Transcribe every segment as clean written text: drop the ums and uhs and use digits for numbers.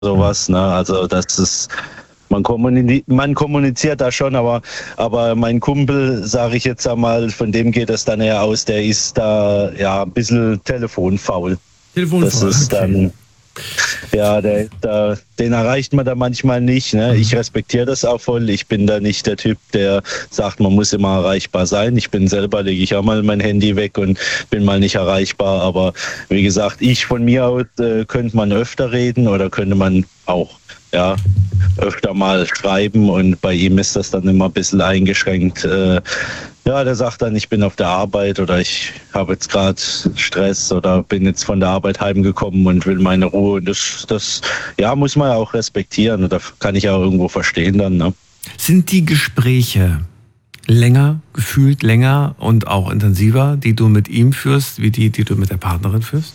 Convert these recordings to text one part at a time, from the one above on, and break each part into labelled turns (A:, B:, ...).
A: sowas, ne? Also das ist, man kommuniziert da schon, aber mein Kumpel, sage ich jetzt einmal, von dem geht es dann eher aus, der ist da ja ein bisschen telefonfaul. Das ist dann, ja, den erreicht man da manchmal nicht. Ne? Ich respektiere das auch voll. Ich bin da nicht der Typ, der sagt, man muss immer erreichbar sein. Ich bin selber, lege ich auch mal mein Handy weg und bin mal nicht erreichbar. Aber wie gesagt, von mir aus könnte man öfter reden oder könnte man auch öfter mal schreiben, und bei ihm ist das dann immer ein bisschen eingeschränkt. Der sagt dann, ich bin auf der Arbeit oder ich habe jetzt gerade Stress oder bin jetzt von der Arbeit heimgekommen und will meine Ruhe. Und das muss man ja auch respektieren, und da kann ich auch irgendwo verstehen dann. Ne?
B: Sind die Gespräche gefühlt länger und auch intensiver, die du mit ihm führst, wie die du mit der Partnerin führst?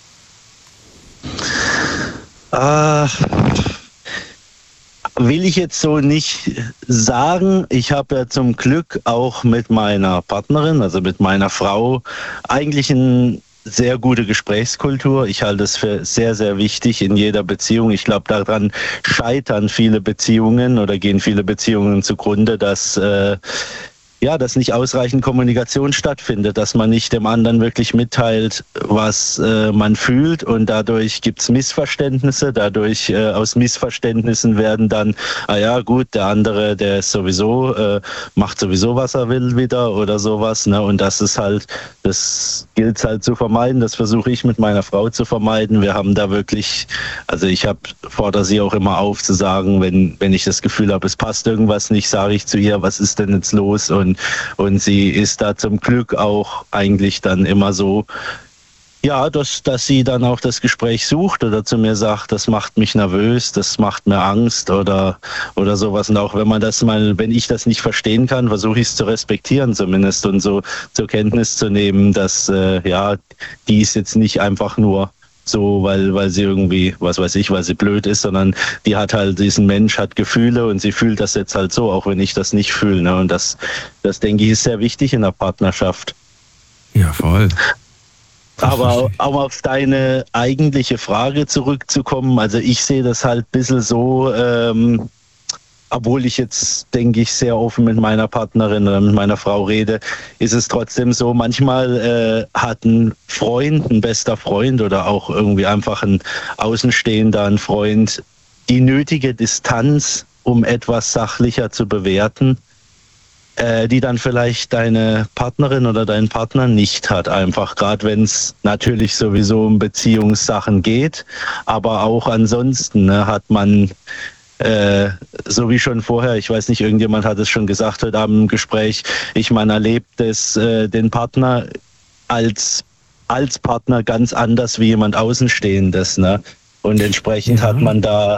A: Will ich jetzt so nicht sagen. Ich habe ja zum Glück auch mit meiner Partnerin, also mit meiner Frau, eigentlich eine sehr gute Gesprächskultur. Ich halte es für sehr, sehr wichtig in jeder Beziehung. Ich glaube, daran scheitern viele Beziehungen oder gehen viele Beziehungen zugrunde, dass nicht ausreichend Kommunikation stattfindet, dass man nicht dem anderen wirklich mitteilt, was man fühlt, und dadurch gibt's Missverständnisse. Dadurch aus Missverständnissen werden dann, der andere, der ist sowieso, macht sowieso, was er will wieder oder sowas. Ne? Und das gilt es halt zu vermeiden. Das versuche ich mit meiner Frau zu vermeiden. Wir haben da wirklich, also ich fordere sie auch immer auf zu sagen, wenn ich das Gefühl habe, es passt irgendwas nicht, sage ich zu ihr, was ist denn jetzt los? Und sie ist da zum Glück auch eigentlich dann immer so, dass sie dann auch das Gespräch sucht oder zu mir sagt, das macht mich nervös, das macht mir Angst oder sowas. Und auch wenn ich das nicht verstehen kann, versuche ich es zu respektieren zumindest und so zur Kenntnis zu nehmen, dass die ist jetzt nicht einfach nur so, weil sie irgendwie, was weiß ich, weil sie blöd ist, sondern die hat halt, diesen Mensch hat Gefühle und sie fühlt das jetzt halt so, auch wenn ich das nicht fühle. Ne? Und das denke ich, ist sehr wichtig in der Partnerschaft.
B: Ja, voll.
A: Aber auf deine eigentliche Frage zurückzukommen, also ich sehe das halt ein bisschen so, obwohl ich jetzt, denke ich, sehr offen mit meiner Partnerin oder mit meiner Frau rede, ist es trotzdem so, manchmal hat ein bester Freund oder auch irgendwie einfach ein Außenstehender, ein Freund, die nötige Distanz, um etwas sachlicher zu bewerten, die dann vielleicht deine Partnerin oder dein Partner nicht hat. Einfach gerade, wenn es natürlich sowieso um Beziehungssachen geht, aber auch ansonsten hat man so wie schon vorher, ich weiß nicht, irgendjemand hat es schon gesagt heute Abend im Gespräch, man erlebt den Partner als Partner ganz anders wie jemand Außenstehendes. Ne? Und entsprechend hat man da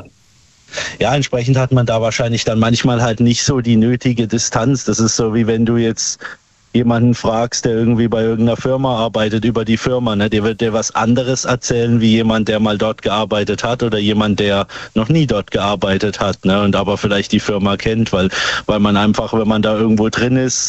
A: wahrscheinlich dann manchmal halt nicht so die nötige Distanz. Das ist so, wie wenn du jetzt jemanden fragst, der irgendwie bei irgendeiner Firma arbeitet, über die Firma, ne? Der wird dir was anderes erzählen, wie jemand, der mal dort gearbeitet hat oder jemand, der noch nie dort gearbeitet hat, ne? Und aber vielleicht die Firma kennt, weil man einfach, wenn man da irgendwo drin ist,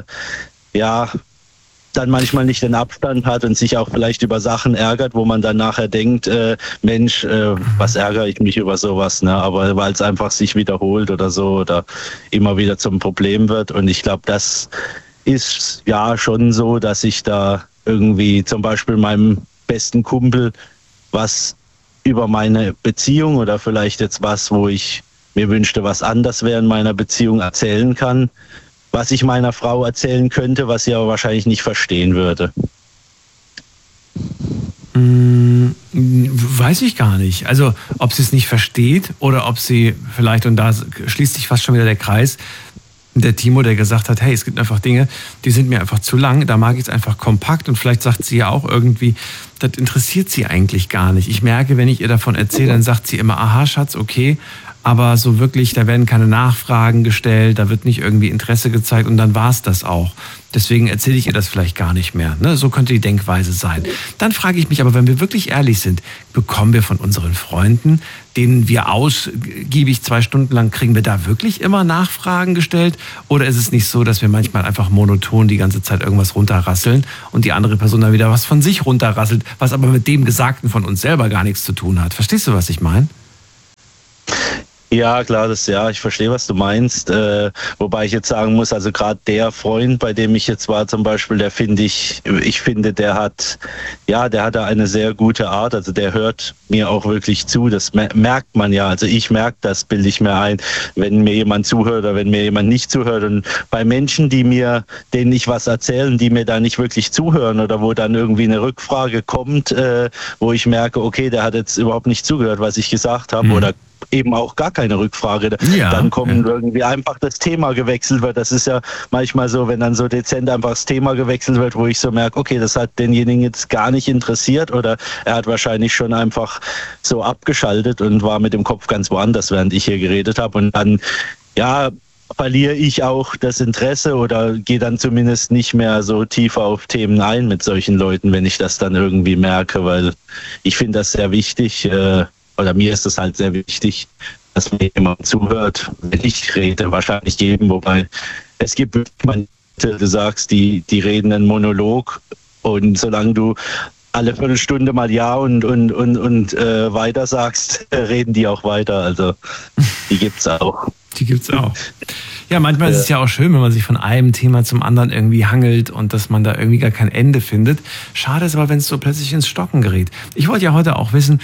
A: dann manchmal nicht den Abstand hat und sich auch vielleicht über Sachen ärgert, wo man dann nachher denkt, was ärgere ich mich über sowas, ne? Aber weil es einfach sich wiederholt oder so oder immer wieder zum Problem wird. Und ich glaube, das ist ja schon so, dass ich da irgendwie zum Beispiel meinem besten Kumpel was über meine Beziehung oder vielleicht jetzt was, wo ich mir wünschte, was anders wäre in meiner Beziehung, erzählen kann, was ich meiner Frau erzählen könnte, was sie aber wahrscheinlich nicht verstehen würde.
B: Weiß ich gar nicht. Also ob sie es nicht versteht oder ob sie vielleicht, und da schließt sich fast schon wieder der Kreis, der Timo, der gesagt hat, hey, es gibt einfach Dinge, die sind mir einfach zu lang, da mag ich es einfach kompakt, und vielleicht sagt sie ja auch irgendwie, das interessiert sie eigentlich gar nicht. Ich merke, wenn ich ihr davon erzähle, dann sagt sie immer, aha, Schatz, okay, aber so wirklich, da werden keine Nachfragen gestellt, da wird nicht irgendwie Interesse gezeigt, und dann war es das auch. Deswegen erzähle ich ihr das vielleicht gar nicht mehr. Ne? So könnte die Denkweise sein. Dann frage ich mich aber, wenn wir wirklich ehrlich sind, bekommen wir von unseren Freunden, denen wir ausgiebig 2 Stunden lang, kriegen wir da wirklich immer Nachfragen gestellt? Oder ist es nicht so, dass wir manchmal einfach monoton die ganze Zeit irgendwas runterrasseln und die andere Person dann wieder was von sich runterrasselt, was aber mit dem Gesagten von uns selber gar nichts zu tun hat? Verstehst du, was ich meine?
A: Ja, klar, ich verstehe, was du meinst. Wobei ich jetzt sagen muss, also gerade der Freund, bei dem ich jetzt war zum Beispiel, ich finde, der hat da eine sehr gute Art. Also der hört mir auch wirklich zu. Das merkt man ja. Also ich merke das, bilde ich mir ein, wenn mir jemand zuhört oder wenn mir jemand nicht zuhört. Und bei Menschen, denen ich was erzähle, die mir da nicht wirklich zuhören oder wo dann irgendwie eine Rückfrage kommt, wo ich merke, okay, der hat jetzt überhaupt nicht zugehört, was ich gesagt habe, oder eben auch gar keine Rückfrage. Dann kommt irgendwie einfach das Thema gewechselt wird. Das ist ja manchmal so, wenn dann so dezent einfach das Thema gewechselt wird, wo ich so merke, okay, das hat denjenigen jetzt gar nicht interessiert oder er hat wahrscheinlich schon einfach so abgeschaltet und war mit dem Kopf ganz woanders, während ich hier geredet habe. Und dann, verliere ich auch das Interesse oder gehe dann zumindest nicht mehr so tiefer auf Themen ein mit solchen Leuten, wenn ich das dann irgendwie merke, weil ich finde das sehr wichtig, oder mir ist es halt sehr wichtig, dass mir jemand zuhört, wenn ich rede, wahrscheinlich jedem, wobei es gibt manche, du sagst, die reden einen Monolog und solange du alle Viertelstunde mal ja und weiter sagst, reden die auch weiter, also die gibt's auch.
B: Die gibt's auch. Ja, manchmal ist es ja auch schön, wenn man sich von einem Thema zum anderen irgendwie hangelt und dass man da irgendwie gar kein Ende findet. Schade ist aber, wenn es so plötzlich ins Stocken gerät. Ich wollte ja heute auch wissen,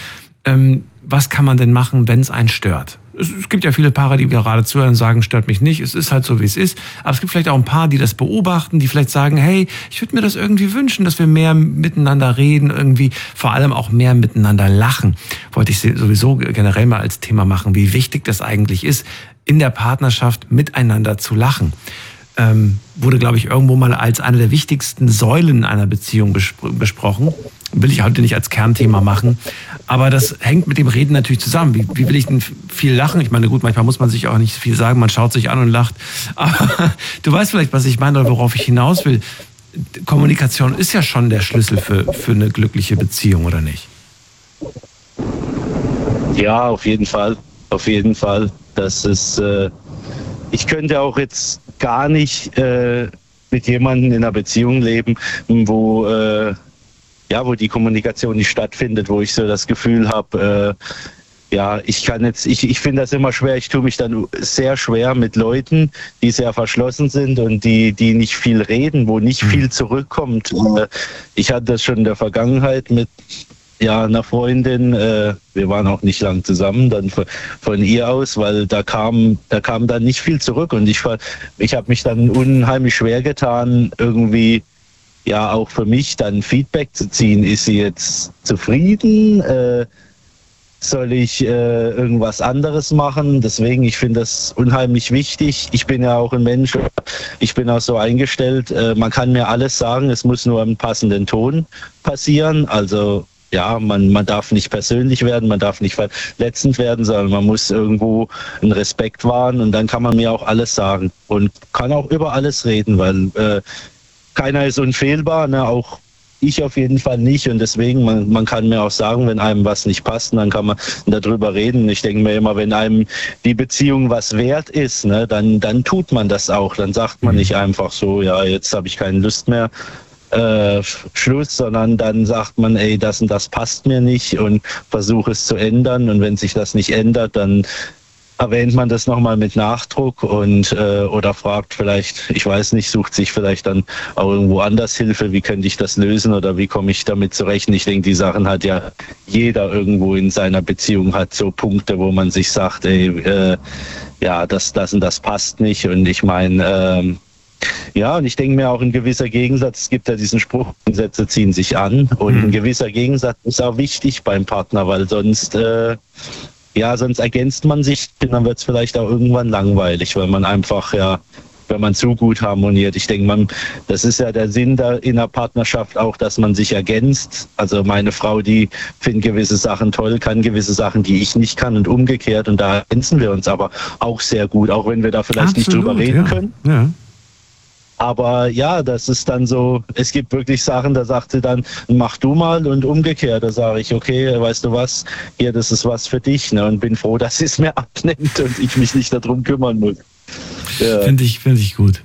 B: was kann man denn machen, wenn es einen stört? Es gibt ja viele Paare, die gerade zuhören und sagen, stört mich nicht, es ist halt so, wie es ist. Aber es gibt vielleicht auch ein paar, die das beobachten, die vielleicht sagen, hey, ich würde mir das irgendwie wünschen, dass wir mehr miteinander reden, irgendwie vor allem auch mehr miteinander lachen. Wollte ich sowieso generell mal als Thema machen, wie wichtig das eigentlich ist, in der Partnerschaft miteinander zu lachen. Wurde, glaube ich, irgendwo mal als eine der wichtigsten Säulen einer Beziehung besprochen. Will ich heute nicht als Kernthema machen. Aber das hängt mit dem Reden natürlich zusammen. Wie will ich denn viel lachen? Ich meine, gut, manchmal muss man sich auch nicht viel sagen. Man schaut sich an und lacht. Aber du weißt vielleicht, was ich meine oder worauf ich hinaus will. Kommunikation ist ja schon der Schlüssel für eine glückliche Beziehung, oder nicht?
A: Ja, auf jeden Fall. Auf jeden Fall. Das ist, ich könnte auch jetzt gar nicht mit jemandem in einer Beziehung leben, wo die Kommunikation nicht stattfindet, wo ich so das Gefühl habe, ich finde das immer schwer, ich tue mich dann sehr schwer mit Leuten, die sehr verschlossen sind und die nicht viel reden, wo nicht viel zurückkommt. Ich hatte das schon in der Vergangenheit mit einer Freundin, wir waren auch nicht lang zusammen, dann von ihr aus, weil da kam dann nicht viel zurück und ich habe mich dann unheimlich schwer getan, irgendwie auch für mich dann Feedback zu ziehen. Ist sie jetzt zufrieden? Soll ich irgendwas anderes machen? Deswegen, ich finde das unheimlich wichtig. Ich bin ja auch ein Mensch, ich bin auch so eingestellt, man kann mir alles sagen, es muss nur im passenden Ton passieren. Also man darf nicht persönlich werden, man darf nicht verletzend werden, sondern man muss irgendwo einen Respekt wahren und dann kann man mir auch alles sagen und kann auch über alles reden, weil keiner ist unfehlbar, ne? Auch ich auf jeden Fall nicht und deswegen, man kann mir auch sagen, wenn einem was nicht passt, dann kann man darüber reden. Ich denke mir immer, wenn einem die Beziehung was wert ist, ne, dann tut man das auch, dann sagt man nicht einfach so, jetzt habe ich keine Lust mehr, Schluss, sondern dann sagt man, das und das passt mir nicht und versuche es zu ändern und wenn sich das nicht ändert, dann erwähnt man das nochmal mit Nachdruck und oder fragt vielleicht, ich weiß nicht, sucht sich vielleicht dann auch irgendwo anders Hilfe, wie könnte ich das lösen oder wie komme ich damit zurecht. Ich denke, die Sachen hat ja jeder irgendwo in seiner Beziehung, hat so Punkte, wo man sich sagt, das und das passt nicht und ich meine, und ich denke mir auch ein gewisser Gegensatz, es gibt ja diesen Spruch, Gegensätze ziehen sich an und ein gewisser Gegensatz ist auch wichtig beim Partner, weil sonst ergänzt man sich, dann wird es vielleicht auch irgendwann langweilig, weil man einfach, wenn man zu gut harmoniert. Ich denke, das ist ja der Sinn in der Partnerschaft auch, dass man sich ergänzt. Also meine Frau, die findet gewisse Sachen toll, kann gewisse Sachen, die ich nicht kann und umgekehrt und da ergänzen wir uns aber auch sehr gut, auch wenn wir da vielleicht nicht drüber reden können. Ja. Aber das ist dann so, es gibt wirklich Sachen, da sagt sie dann, mach du mal und umgekehrt. Da sage ich, okay, weißt du was, hier, das ist was für dich, ne? Und bin froh, dass sie es mir abnimmt und ich mich nicht darum kümmern muss. Ja.
B: Finde ich gut.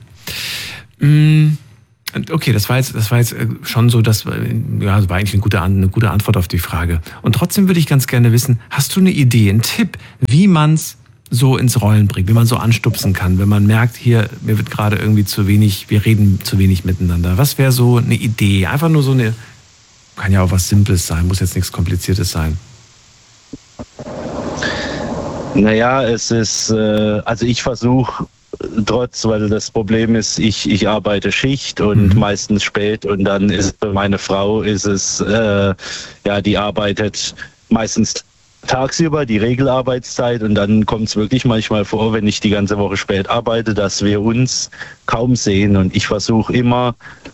B: Okay, das war jetzt schon so, das war eigentlich eine gute Antwort auf die Frage. Und trotzdem würde ich ganz gerne wissen, hast du eine Idee, einen Tipp, wie man's so ins Rollen bringt, wie man so anstupsen kann, wenn man merkt, hier, mir wird gerade irgendwie zu wenig, wir reden zu wenig miteinander. Was wäre so eine Idee? Einfach nur so eine, kann ja auch was Simples sein, muss jetzt nichts Kompliziertes sein.
A: Naja, es ist, also ich versuche weil das Problem ist, ich arbeite Schicht und meistens spät und dann ist für meine Frau die arbeitet meistens tagsüber, die Regelarbeitszeit und dann kommt es wirklich manchmal vor, wenn ich die ganze Woche spät arbeite, dass wir uns kaum sehen und ich versuche immer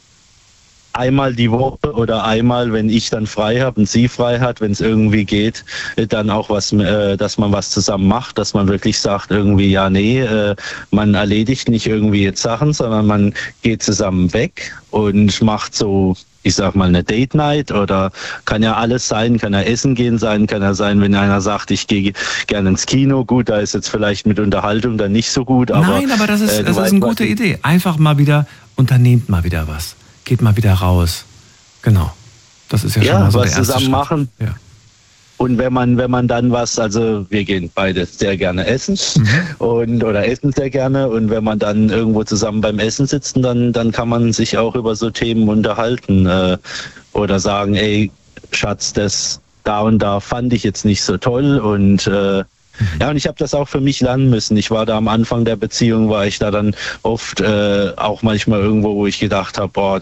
A: einmal die Woche oder einmal, wenn ich dann frei habe und sie frei hat, wenn es irgendwie geht, dann auch dass man was zusammen macht, dass man wirklich sagt irgendwie, man erledigt nicht irgendwie jetzt Sachen, sondern man geht zusammen weg und macht so, ich sag mal, eine Date Night oder kann ja alles sein, kann ja Essen gehen sein, kann ja sein, wenn einer sagt, ich gehe gerne ins Kino, gut, da ist jetzt vielleicht mit Unterhaltung dann nicht so gut, aber...
B: Nein, aber das ist eine gute Idee. Einfach mal wieder, unternehmt mal wieder was. Geht mal wieder raus. Genau. Das ist ja schon mal so der erste
A: zusammen
B: Schritt.
A: Machen. Ja. Und wenn man dann also wir gehen beide sehr gerne essen oder essen sehr gerne und wenn man dann irgendwo zusammen beim Essen sitzt, dann kann man sich auch über so Themen unterhalten oder sagen, ey, Schatz, das da und da fand ich jetzt nicht so toll und und ich habe das auch für mich lernen müssen. Ich war da am Anfang der Beziehung, war ich da dann oft auch manchmal irgendwo, wo ich gedacht habe, boah,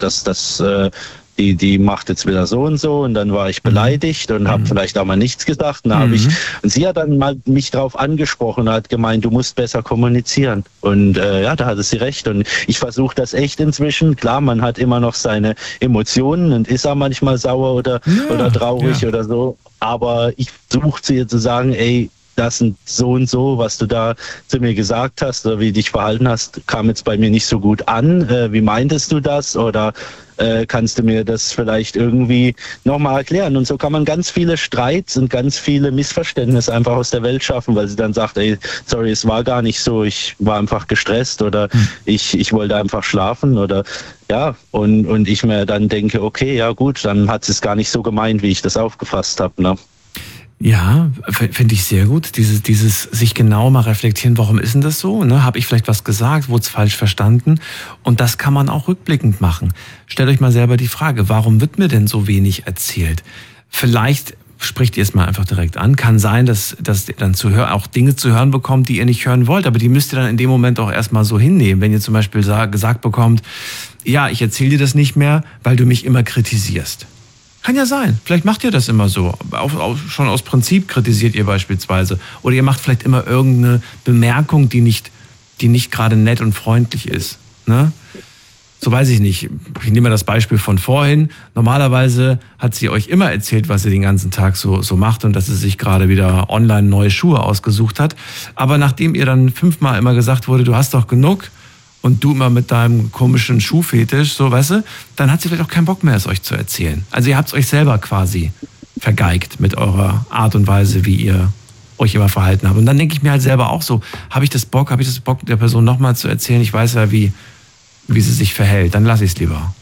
A: die macht jetzt wieder so und dann war ich beleidigt und habe vielleicht auch mal nichts gesagt. Und sie hat dann mal mich drauf angesprochen und hat gemeint, du musst besser kommunizieren. Und da hatte sie recht. Und ich versuche das echt inzwischen. Klar, man hat immer noch seine Emotionen und ist auch manchmal sauer oder traurig oder so. Aber ich versuche zu ihr zu sagen, ey, das und so, was du da zu mir gesagt hast oder wie du dich verhalten hast, kam jetzt bei mir nicht so gut an. Wie meintest du das? Oder kannst du mir das vielleicht irgendwie nochmal erklären? Und so kann man ganz viele Streits und ganz viele Missverständnisse einfach aus der Welt schaffen, weil sie dann sagt, ey, sorry, es war gar nicht so, ich war einfach gestresst oder ich wollte einfach schlafen oder und ich mir dann denke, okay, ja gut, dann hat sie es gar nicht so gemeint, wie ich das aufgefasst habe, ne?
B: Ja, finde ich sehr gut. Dieses sich genau mal reflektieren, warum ist denn das so? Ne? Habe ich vielleicht was gesagt, wurde es falsch verstanden? Und das kann man auch rückblickend machen. Stellt euch mal selber die Frage, warum wird mir denn so wenig erzählt? Vielleicht spricht ihr es mal einfach direkt an. Kann sein, dass ihr dann auch Dinge zu hören bekommt, die ihr nicht hören wollt. Aber die müsst ihr dann in dem Moment auch erstmal so hinnehmen. Wenn ihr zum Beispiel gesagt bekommt, ja, ich erzähle dir das nicht mehr, weil du mich immer kritisierst. Kann ja sein. Vielleicht macht ihr das immer so. Schon aus Prinzip kritisiert ihr beispielsweise. Oder ihr macht vielleicht immer irgendeine Bemerkung, die nicht gerade nett und freundlich ist. Ne? So weiß ich nicht. Ich nehme mal das Beispiel von vorhin. Normalerweise hat sie euch immer erzählt, was sie den ganzen Tag so macht und dass sie sich gerade wieder online neue Schuhe ausgesucht hat. Aber nachdem ihr dann 5-mal immer gesagt wurde, du hast doch genug, und du immer mit deinem komischen Schuhfetisch, so, weißt du, dann hat sie vielleicht auch keinen Bock mehr, es euch zu erzählen. Also ihr habt es euch selber quasi vergeigt mit eurer Art und Weise, wie ihr euch immer verhalten habt. Und dann denke ich mir halt selber auch so, habe ich das Bock, der Person nochmal zu erzählen? Ich weiß ja, wie sie sich verhält. Dann lasse ich es lieber.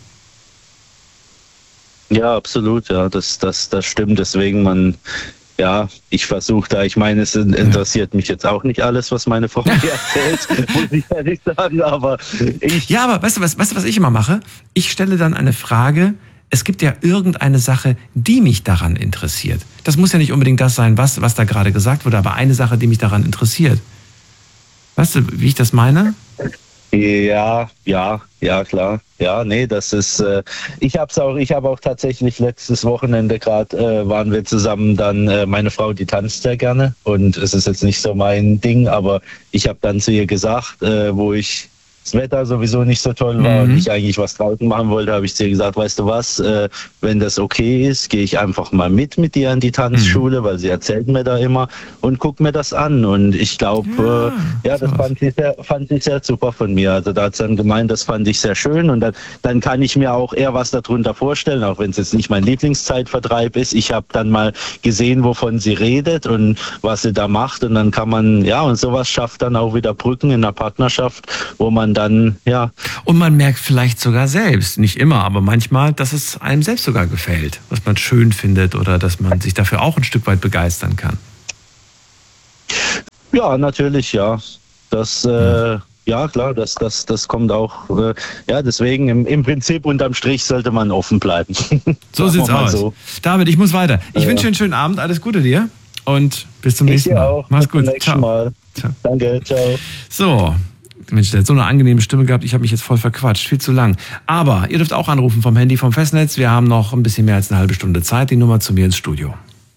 A: Ja, absolut, ja, das stimmt. Deswegen ich versuche da, ich meine, es interessiert mich jetzt auch nicht alles, was meine Frau mir erzählt, muss ich ehrlich sagen, aber
B: Ja, aber weißt du, was ich immer mache? Ich stelle dann eine Frage, es gibt ja irgendeine Sache, die mich daran interessiert. Das muss ja nicht unbedingt das sein, was da gerade gesagt wurde, aber eine Sache, die mich daran interessiert. Weißt du, wie ich das meine?
A: Ja, klar. Ja, nee, das ist, ich habe auch tatsächlich letztes Wochenende gerade, waren wir zusammen dann, meine Frau, die tanzt sehr gerne und es ist jetzt nicht so mein Ding, aber ich habe dann zu ihr gesagt, wo das Wetter sowieso nicht so toll war und ich eigentlich was draußen machen wollte, habe ich zu ihr gesagt, weißt du was, wenn das okay ist, gehe ich einfach mal mit dir an die Tanzschule, weil sie erzählt mir da immer und guck mir das an und ich glaube, das fand sie sehr super von mir. Also da hat sie dann gemeint, das fand ich sehr schön und dann kann ich mir auch eher was darunter vorstellen, auch wenn es jetzt nicht mein Lieblingszeitvertreib ist. Ich habe dann mal gesehen, wovon sie redet und was sie da macht und dann kann man, und sowas schafft dann auch wieder Brücken in einer Partnerschaft, wo man dann,
B: Und man merkt vielleicht sogar selbst, nicht immer, aber manchmal, dass es einem selbst sogar gefällt, was man schön findet oder dass man sich dafür auch ein Stück weit begeistern kann.
A: Ja, natürlich, ja. Das, ja klar, das kommt auch. Ja, deswegen im Prinzip unterm Strich sollte man offen bleiben.
B: So sieht's aus. So. David, ich muss weiter. Ich wünsche dir einen schönen Abend, alles Gute dir und bis zum nächsten Mal.
A: Auch.
B: Mach's gut.
A: Bis zum nächsten Mal. Ciao. Danke, ciao.
B: So. Mensch, der hat so eine angenehme Stimme gehabt, ich habe mich jetzt voll verquatscht, viel zu lang. Aber ihr dürft auch anrufen vom Handy, vom Festnetz. Wir haben noch ein bisschen mehr als eine halbe Stunde Zeit. Die Nummer zu mir ins Studio.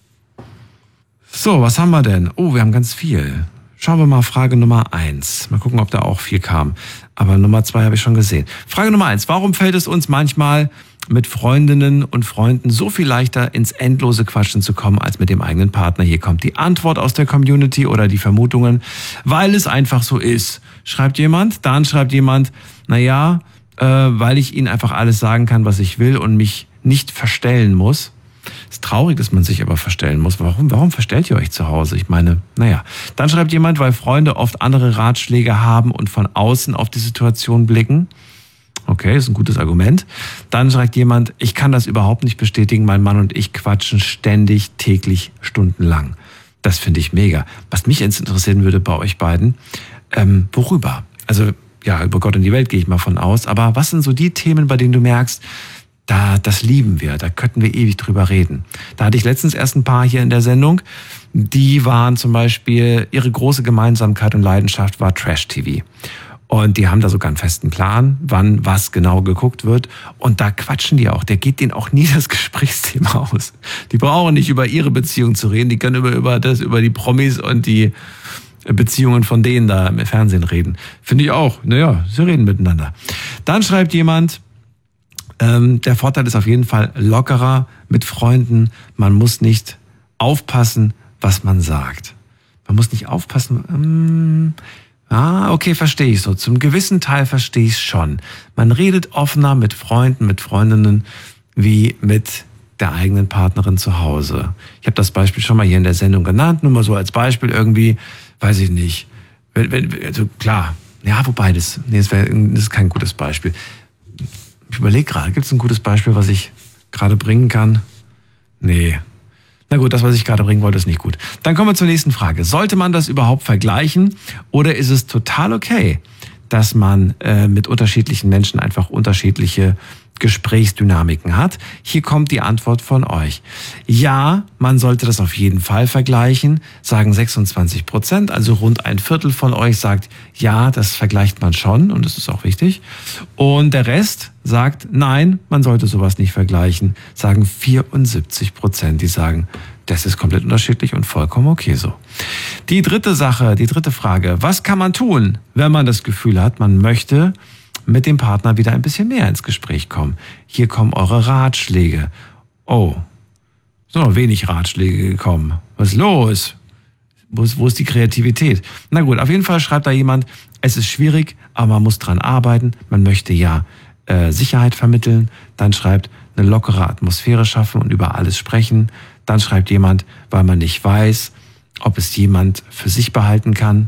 B: So, was haben wir denn? Oh, wir haben ganz viel. Schauen wir mal Frage Nummer 1. Mal gucken, ob da auch viel kam. Aber Nummer 2 habe ich schon gesehen. Frage Nummer 1. Warum fällt es uns manchmal mit Freundinnen und Freunden so viel leichter ins endlose Quatschen zu kommen als mit dem eigenen Partner? Hier kommt die Antwort aus der Community oder die Vermutungen. Weil es einfach so ist. Schreibt jemand, dann schreibt jemand, naja, weil ich ihnen einfach alles sagen kann, was ich will und mich nicht verstellen muss. Ist traurig, dass man sich aber verstellen muss. Warum verstellt ihr euch zu Hause? Ich meine, naja. Dann schreibt jemand, weil Freunde oft andere Ratschläge haben und von außen auf die Situation blicken. Okay, ist ein gutes Argument. Dann schreibt jemand, ich kann das überhaupt nicht bestätigen. Mein Mann und ich quatschen ständig, täglich, stundenlang. Das finde ich mega. Was mich jetzt interessieren würde bei euch beiden, worüber? Also, ja, über Gott und die Welt gehe ich mal von aus. Aber was sind so die Themen, bei denen du merkst, das lieben wir, da könnten wir ewig drüber reden. Da hatte ich letztens erst ein paar hier in der Sendung, die waren zum Beispiel, ihre große Gemeinsamkeit und Leidenschaft war Trash-TV. Und die haben da sogar einen festen Plan, wann was genau geguckt wird. Und da quatschen die auch. Der geht denen auch nie das Gesprächsthema aus. Die brauchen nicht über ihre Beziehung zu reden, die können über die Promis und die Beziehungen von denen da im Fernsehen reden. Finde ich auch. Naja, sie reden miteinander. Dann schreibt jemand, der Vorteil ist auf jeden Fall lockerer mit Freunden. Man muss nicht aufpassen, was man sagt. Man muss nicht aufpassen. Okay, verstehe ich so. Zum gewissen Teil verstehe ich es schon. Man redet offener mit Freunden, mit Freundinnen, wie mit der eigenen Partnerin zu Hause. Ich habe das Beispiel schon mal hier in der Sendung genannt, nur mal so als Beispiel irgendwie, weiß ich nicht. Also klar, ja, wobei das ist kein gutes Beispiel. Ich überlege gerade, gibt es ein gutes Beispiel, was ich gerade bringen kann? Nee. Na gut, das, was ich gerade bringen wollte, ist nicht gut. Dann kommen wir zur nächsten Frage. Sollte man das überhaupt vergleichen oder ist es total okay, dass man mit unterschiedlichen Menschen einfach unterschiedliche Gesprächsdynamiken hat? Hier kommt die Antwort von euch. Ja, man sollte das auf jeden Fall vergleichen, sagen 26%, also rund ein Viertel von euch sagt, ja, das vergleicht man schon und das ist auch wichtig. Und der Rest sagt, nein, man sollte sowas nicht vergleichen, sagen 74%, die sagen, das ist komplett unterschiedlich und vollkommen okay so. Die dritte Frage, was kann man tun, wenn man das Gefühl hat, man möchte mit dem Partner wieder ein bisschen mehr ins Gespräch kommen? Hier kommen eure Ratschläge. Oh, sind noch wenig Ratschläge gekommen. Was ist los? Wo ist die Kreativität? Na gut, auf jeden Fall schreibt da jemand, es ist schwierig, aber man muss dran arbeiten. Man möchte ja Sicherheit vermitteln. Dann schreibt, eine lockere Atmosphäre schaffen und über alles sprechen. Dann schreibt jemand, weil man nicht weiß, ob es jemand für sich behalten kann.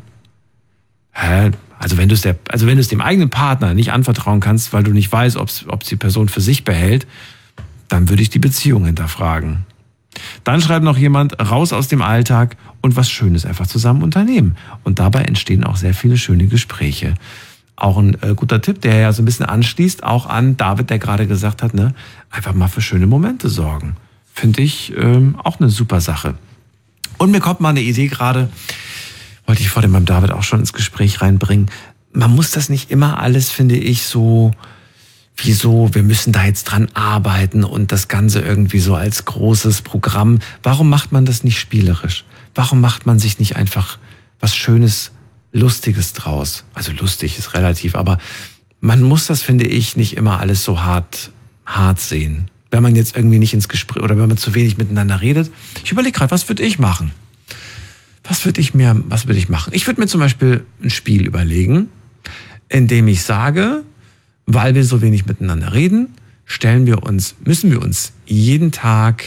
B: Also wenn du es dem eigenen Partner nicht anvertrauen kannst, weil du nicht weißt, ob die Person für sich behält, dann würde ich die Beziehung hinterfragen. Dann schreibt noch jemand, raus aus dem Alltag und was Schönes einfach zusammen unternehmen. Und dabei entstehen auch sehr viele schöne Gespräche. Auch ein guter Tipp, der ja so ein bisschen anschließt, auch an David, der gerade gesagt hat, ne, einfach mal für schöne Momente sorgen. Finde ich auch eine super Sache. Und mir kommt mal eine Idee gerade, wollte ich vor dem beim David auch schon ins Gespräch reinbringen. Man muss das nicht immer alles, finde ich, so, wieso, wir müssen da jetzt dran arbeiten und das Ganze irgendwie so als großes Programm. Warum macht man das nicht spielerisch? Warum macht man sich nicht einfach was Schönes, Lustiges draus? Also lustig ist relativ, aber man muss das, finde ich, nicht immer alles so hart sehen. Wenn man jetzt irgendwie nicht ins Gespräch oder wenn man zu wenig miteinander redet. Ich überlege gerade, was würde ich machen? Was würde ich machen? Ich würde mir zum Beispiel ein Spiel überlegen, in dem ich sage, weil wir so wenig miteinander reden, müssen wir uns jeden Tag,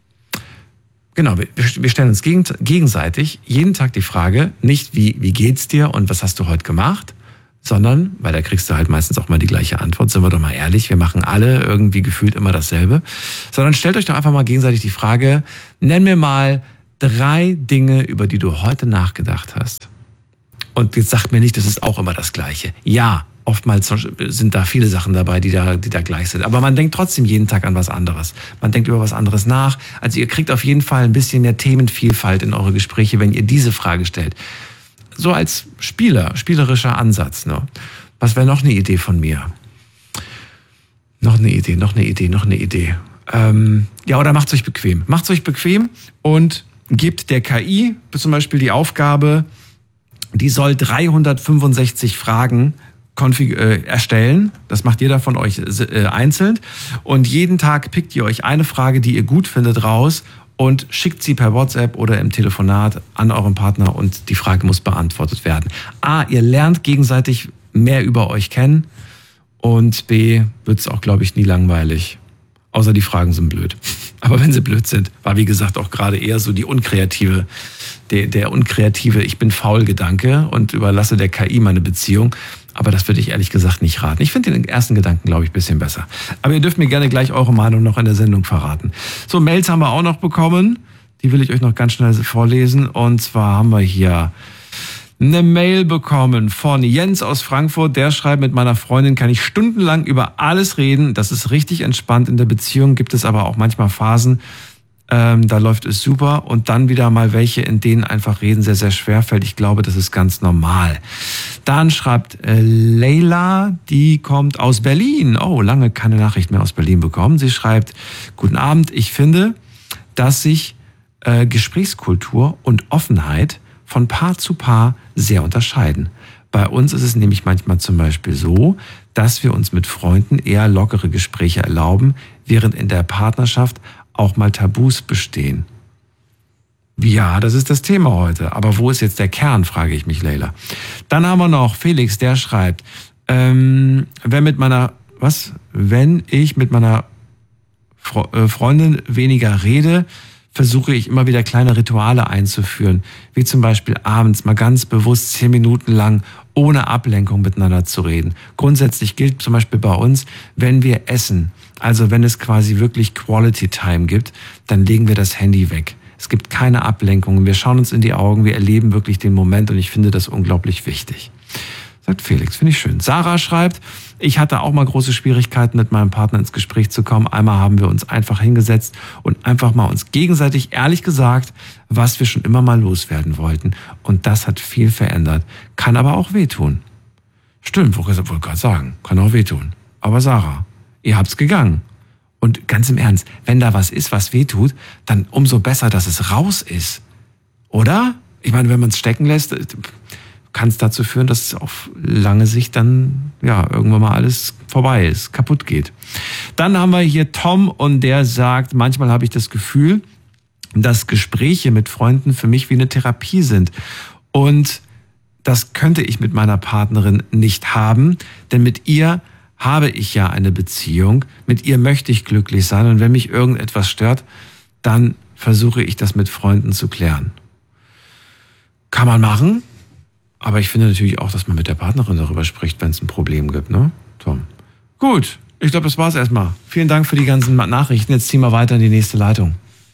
B: genau, wir stellen uns gegenseitig jeden Tag die Frage, nicht wie geht's dir und was hast du heute gemacht, sondern, weil da kriegst du halt meistens auch mal die gleiche Antwort, sind wir doch mal ehrlich, wir machen alle irgendwie gefühlt immer dasselbe, sondern stellt euch doch einfach mal gegenseitig die Frage, nenn mir mal 3 Dinge, über die du heute nachgedacht hast. Und jetzt sagt mir nicht, das ist auch immer das Gleiche. Ja, oftmals sind da viele Sachen dabei, die da gleich sind. Aber man denkt trotzdem jeden Tag an was anderes. Man denkt über was anderes nach. Also ihr kriegt auf jeden Fall ein bisschen mehr Themenvielfalt in eure Gespräche, wenn ihr diese Frage stellt. So als spielerischer Ansatz. Ne? Was wäre noch eine Idee von mir? Noch eine Idee. Ja, oder macht's euch bequem. Macht's euch bequem und gebt der KI zum Beispiel die Aufgabe, die soll 365 Fragen erstellen. Das macht jeder von euch einzeln. Und jeden Tag pickt ihr euch eine Frage, die ihr gut findet, raus und schickt sie per WhatsApp oder im Telefonat an euren Partner und die Frage muss beantwortet werden. A, ihr lernt gegenseitig mehr über euch kennen und B, wird es auch, glaube ich, nie langweilig. Außer die Fragen sind blöd. Aber wenn sie blöd sind, war wie gesagt auch gerade eher so die unkreative, der unkreative Ich bin faul Gedanke und überlasse der KI meine Beziehung. Aber das würde ich ehrlich gesagt nicht raten. Ich finde den ersten Gedanken, glaube ich, ein bisschen besser. Aber ihr dürft mir gerne gleich eure Meinung noch in der Sendung verraten. So, Mails haben wir auch noch bekommen. Die will ich euch noch ganz schnell vorlesen. Und zwar haben wir hier eine Mail bekommen von Jens aus Frankfurt. Der schreibt, mit meiner Freundin kann ich stundenlang über alles reden. Das ist richtig entspannt. In der Beziehung gibt es aber auch manchmal Phasen, da läuft es super. Und dann wieder mal welche, in denen einfach reden sehr, sehr schwer fällt. Ich glaube, das ist ganz normal. Dann schreibt Leila, die kommt aus Berlin. Oh, lange keine Nachricht mehr aus Berlin bekommen. Sie schreibt, guten Abend. Ich finde, dass sich Gesprächskultur und Offenheit von Paar zu Paar sehr unterscheiden. Bei uns ist es nämlich manchmal zum Beispiel so, dass wir uns mit Freunden eher lockere Gespräche erlauben, während in der Partnerschaft auch mal Tabus bestehen. Ja, das ist das Thema heute. Aber wo ist jetzt der Kern, frage ich mich, Leila. Dann haben wir noch Felix, der schreibt, wenn ich mit meiner Freundin weniger rede, versuche ich immer wieder kleine Rituale einzuführen, wie zum Beispiel abends mal ganz bewusst 10 Minuten lang ohne Ablenkung miteinander zu reden. Grundsätzlich gilt zum Beispiel bei uns, wenn wir essen, also wenn es quasi wirklich Quality Time gibt, dann legen wir das Handy weg. Es gibt keine Ablenkungen, wir schauen uns in die Augen, wir erleben wirklich den Moment und ich finde das unglaublich wichtig. Sagt Felix, finde ich schön. Sarah schreibt, ich hatte auch mal große Schwierigkeiten, mit meinem Partner ins Gespräch zu kommen. Einmal haben wir uns einfach hingesetzt und einfach mal uns gegenseitig ehrlich gesagt, was wir schon immer mal loswerden wollten. Und das hat viel verändert. Kann aber auch wehtun. Stimmt, wollte gerade sagen, kann auch wehtun. Aber Sarah, ihr habt's gegangen. Und ganz im Ernst, wenn da was ist, was wehtut, dann umso besser, dass es raus ist. Oder? Ich meine, wenn man es stecken lässt, kann es dazu führen, dass auf lange Sicht dann irgendwann mal alles vorbei ist, kaputt geht. Dann haben wir hier Tom und der sagt, manchmal habe ich das Gefühl, dass Gespräche mit Freunden für mich wie eine Therapie sind. Und das könnte ich mit meiner Partnerin nicht haben, denn mit ihr habe ich ja eine Beziehung, mit ihr möchte ich glücklich sein und wenn mich irgendetwas stört, dann versuche ich das mit Freunden zu klären. Kann man machen? Aber ich finde natürlich auch, dass man mit der Partnerin darüber spricht, wenn es ein Problem gibt, ne, Tom? Gut, ich glaube, das war's erstmal. Vielen Dank für die ganzen Nachrichten. Jetzt ziehen wir weiter in die nächste Leitung.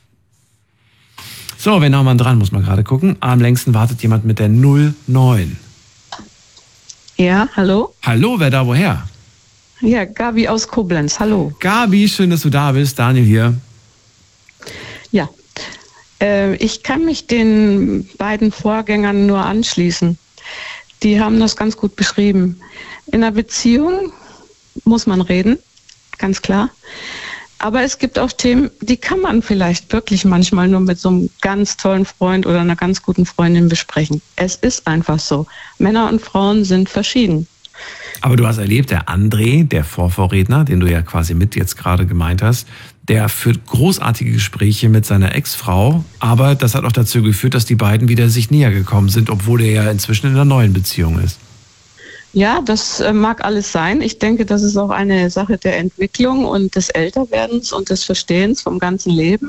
B: So, wen haben wir dran? Muss man gerade gucken. Am längsten wartet jemand mit der 09.
C: Ja, hallo?
B: Hallo, wer da woher?
C: Ja, Gabi aus Koblenz, hallo.
B: Gabi, schön, dass du da bist. Daniel hier.
C: Ja, ich kann mich den beiden Vorgängern nur anschließen. Die haben das ganz gut beschrieben. In einer Beziehung muss man reden, ganz klar. Aber es gibt auch Themen, die kann man vielleicht wirklich manchmal nur mit so einem ganz tollen Freund oder einer ganz guten Freundin besprechen. Es ist einfach so. Männer und Frauen sind verschieden.
B: Aber du hast erlebt, der André, der Vorvorredner, den du ja quasi mit jetzt gerade gemeint hast, der führt großartige Gespräche mit seiner Ex-Frau, aber das hat auch dazu geführt, dass die beiden wieder sich näher gekommen sind, obwohl er ja inzwischen in einer neuen Beziehung ist.
C: Ja, das mag alles sein. Ich denke, das ist auch eine Sache der Entwicklung und des Älterwerdens und des Verstehens vom ganzen Leben.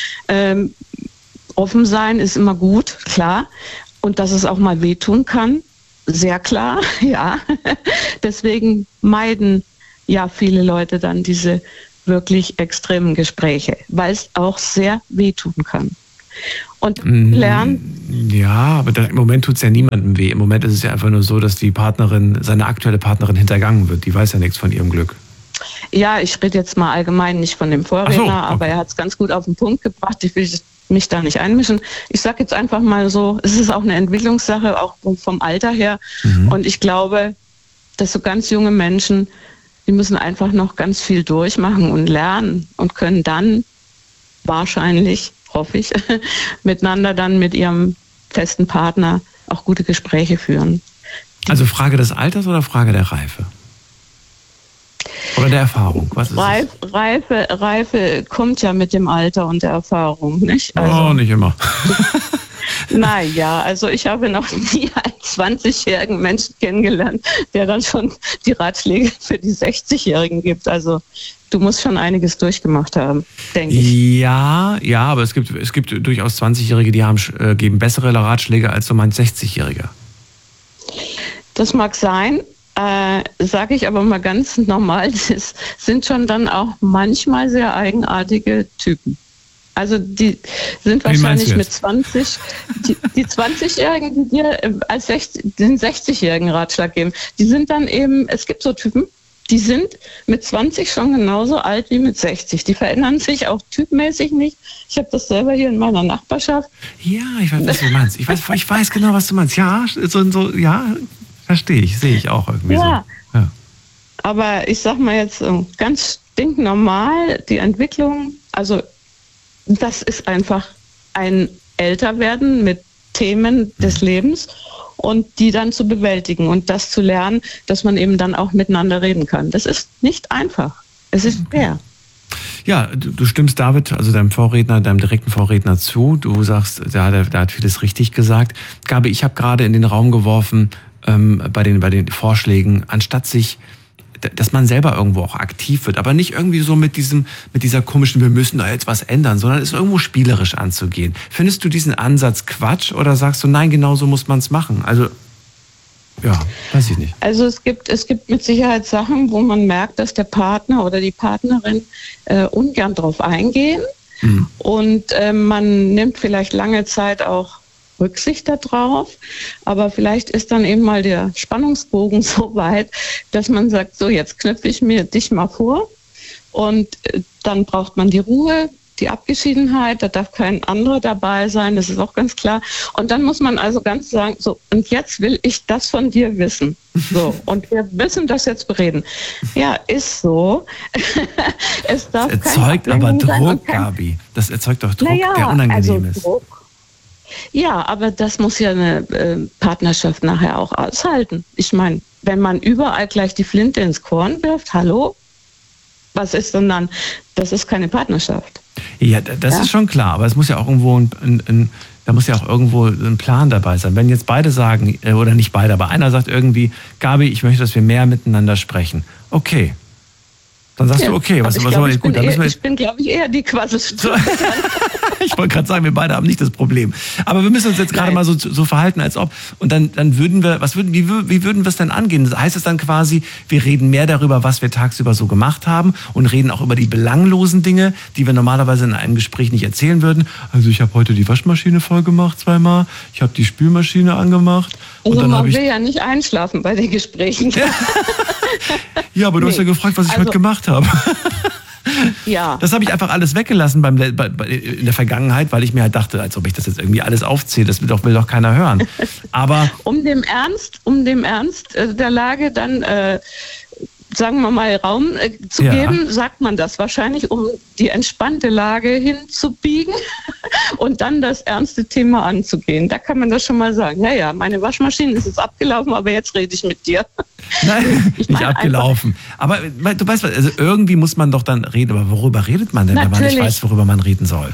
C: Offen sein ist immer gut, klar. Und dass es auch mal wehtun kann, sehr klar, ja. Deswegen meiden ja viele Leute dann diese wirklich extremen Gespräche, weil es auch sehr wehtun kann. und lernen.
B: Ja, aber im Moment tut es ja niemandem weh. Im Moment ist es ja einfach nur so, dass die Partnerin, seine aktuelle Partnerin hintergangen wird. Die weiß ja nichts von ihrem Glück.
C: Ja, ich rede jetzt mal allgemein nicht von dem Vorredner,
B: so, okay.
C: Aber er hat es ganz gut auf den Punkt gebracht. Ich will mich da nicht einmischen. Ich sage jetzt einfach mal so, es ist auch eine Entwicklungssache, auch vom Alter her. Und ich glaube, dass so ganz junge Menschen, die müssen einfach noch ganz viel durchmachen und lernen und können dann wahrscheinlich, hoffe ich, miteinander dann mit ihrem festen Partner auch gute Gespräche führen.
B: Also Frage des Alters oder Frage der Reife? Oder der Erfahrung? Was ist
C: Reife kommt ja mit dem Alter und der Erfahrung, nicht? Also,
B: nicht immer.
C: Naja, also ich habe noch nie einen 20-jährigen Menschen kennengelernt, der dann schon die Ratschläge für die 60-Jährigen gibt. Also du musst schon einiges durchgemacht haben, denke ich.
B: Ja, aber es gibt durchaus 20-Jährige, die geben bessere Ratschläge als so mein 60-Jähriger.
C: Das mag sein. Sage ich aber mal ganz normal, das sind schon dann auch manchmal sehr eigenartige Typen. Also die sind wahrscheinlich mit 20, die 20-Jährigen, die dir als den 60-Jährigen Ratschlag geben, die sind dann eben, es gibt so Typen, die sind mit 20 schon genauso alt wie mit 60. Die verändern sich auch typmäßig nicht. Ich habe das selber hier in meiner Nachbarschaft.
B: Ja, ich weiß, was du meinst. Ich weiß genau, was du meinst. Ja, ja. Verstehe ich, sehe ich auch irgendwie so. Ja.
C: Aber ich sag mal jetzt ganz stinknormal, die Entwicklung, also das ist einfach ein Älterwerden mit Themen des Lebens und die dann zu bewältigen und das zu lernen, dass man eben dann auch miteinander reden kann. Das ist nicht einfach. Es ist schwer.
B: Ja, du stimmst David, also deinem direkten Vorredner zu. Du sagst, der hat vieles richtig gesagt. Gabi, ich habe gerade in den Raum geworfen, bei den Vorschlägen, anstatt dass man selber irgendwo auch aktiv wird, aber nicht irgendwie so mit dieser komischen, wir müssen da jetzt was ändern, sondern es irgendwo spielerisch anzugehen. Findest du diesen Ansatz Quatsch oder sagst du, nein, genau so muss man es machen? Also, ja, weiß ich nicht.
C: Also es gibt mit Sicherheit Sachen, wo man merkt, dass der Partner oder die Partnerin ungern drauf eingehen und man nimmt vielleicht lange Zeit auch Rücksicht darauf, aber vielleicht ist dann eben mal der Spannungsbogen so weit, dass man sagt, so jetzt knüpfe ich mir dich mal vor und dann braucht man die Ruhe, die Abgeschiedenheit, da darf kein anderer dabei sein, das ist auch ganz klar. Und dann muss man also ganz sagen, so und jetzt will ich das von dir wissen. So, und wir müssen das jetzt bereden. Ja, ist so. Es darf
B: das erzeugt aber Druck, Gabi. Das erzeugt doch Druck, der unangenehm ist. Druck.
C: Ja, aber das muss ja eine Partnerschaft nachher auch aushalten. Ich meine, wenn man überall gleich die Flinte ins Korn wirft, hallo? Was ist denn dann? Das ist keine Partnerschaft.
B: Ja, das ist schon klar, aber es muss ja auch irgendwo da muss ja auch irgendwo ein Plan dabei sein. Wenn jetzt beide sagen, oder nicht beide, aber einer sagt irgendwie, Gabi, ich möchte, dass wir mehr miteinander sprechen. Okay. Dann sagst du, okay, was soll ich gut?
C: Ich bin, glaube ich, eher die Quasselstute.
B: Ich wollte gerade sagen, wir beide haben nicht das Problem. Aber wir müssen uns jetzt gerade mal so verhalten, als ob. Und dann würden wir, wie würden wir es denn angehen? Heißt es dann quasi, wir reden mehr darüber, was wir tagsüber so gemacht haben und reden auch über die belanglosen Dinge, die wir normalerweise in einem Gespräch nicht erzählen würden. Also ich habe heute die Waschmaschine voll gemacht 2-mal, ich habe die Spülmaschine angemacht.
C: Also man will ja nicht einschlafen bei den Gesprächen.
B: Ja, aber du hast ja gefragt, was ich heute gemacht habe.
C: Ja.
B: Das habe ich einfach alles weggelassen in der Vergangenheit, weil ich mir halt dachte, als ob ich das jetzt irgendwie alles aufzähle, das will doch keiner hören. Aber
C: um dem Ernst der Lage dann, sagen wir mal, Raum zu geben, sagt man das wahrscheinlich, um die entspannte Lage hinzubiegen und dann das ernste Thema anzugehen. Da kann man das schon mal sagen. Ja, meine Waschmaschine ist jetzt abgelaufen, aber jetzt rede ich mit dir.
B: Nein, nicht abgelaufen. Aber du weißt was, also irgendwie muss man doch dann reden. Aber worüber redet man denn, wenn man nicht weiß, worüber man reden soll?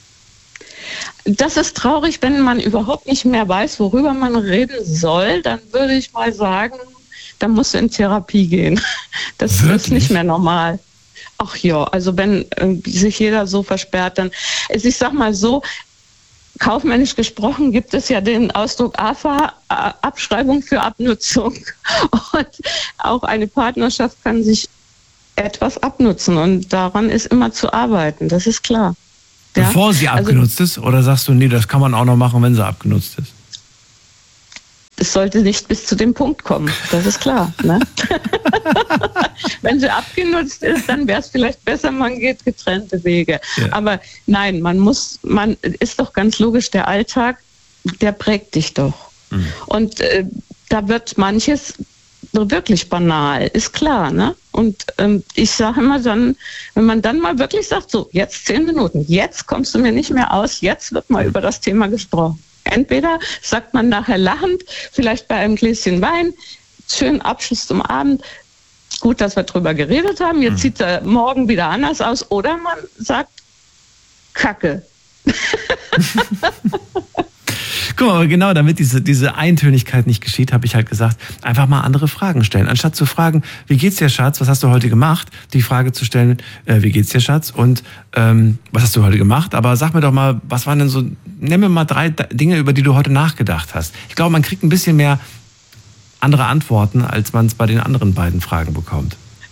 C: Das ist traurig, wenn man überhaupt nicht mehr weiß, worüber man reden soll. Dann würde ich mal sagen, dann musst du in Therapie gehen. Das ist nicht mehr normal. Ach ja, also wenn sich jeder so versperrt, dann, ich sag mal so, kaufmännisch gesprochen gibt es ja den Ausdruck AFA, Abschreibung für Abnutzung. Und auch eine Partnerschaft kann sich etwas abnutzen und daran ist immer zu arbeiten, das ist klar.
B: Bevor sie abgenutzt ist? Oder sagst du, nee, das kann man auch noch machen, wenn sie abgenutzt ist?
C: Es sollte nicht bis zu dem Punkt kommen, das ist klar. Ne? Wenn sie abgenutzt ist, dann wäre es vielleicht besser, man geht getrennte Wege. Ja. Aber nein, man ist doch ganz logisch, der Alltag, der prägt dich doch. Mhm. Und da wird manches wirklich banal, ist klar. Ne? Und ich sage immer dann, wenn man dann mal wirklich sagt, so, jetzt 10 Minuten, jetzt kommst du mir nicht mehr aus, jetzt wird mal über das Thema gesprochen. Entweder sagt man nachher lachend, vielleicht bei einem Gläschen Wein, schönen Abschluss zum Abend, gut, dass wir drüber geredet haben, jetzt sieht er morgen wieder anders aus, oder man sagt, Kacke.
B: Guck mal, aber genau damit diese Eintönigkeit nicht geschieht, habe ich halt gesagt, einfach mal andere Fragen stellen. Anstatt zu fragen, wie geht's dir, Schatz, was hast du heute gemacht? Die Frage zu stellen, wie geht's dir, Schatz? Und was hast du heute gemacht? Aber sag mir doch mal, was waren denn so, nenn mir mal 3 Dinge, über die du heute nachgedacht hast. Ich glaube, man kriegt ein bisschen mehr andere Antworten, als man es bei den anderen beiden Fragen bekommt.